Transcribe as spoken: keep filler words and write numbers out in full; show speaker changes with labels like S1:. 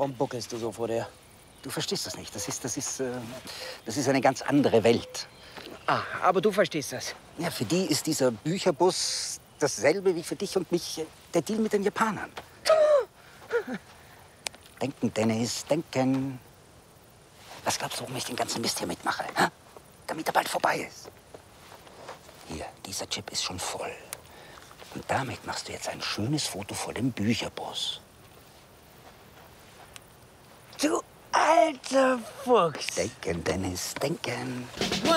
S1: Warum buckelst du so vor der? Du verstehst das nicht. Das ist, das ist, äh, das ist eine ganz andere Welt.
S2: Ah, aber du verstehst das.
S1: Ja, für die ist dieser Bücherbus dasselbe wie für dich und mich äh, der Deal mit den Japanern. Denken, Dennis, denken. Was glaubst du, warum ich den ganzen Mist hier mitmache? Hä? Damit er bald vorbei ist. Hier, dieser Chip ist schon voll. Und damit machst du jetzt ein schönes Foto vor dem Bücherbus.
S2: Du alter Fuchs.
S1: Denken, Dennis, denken.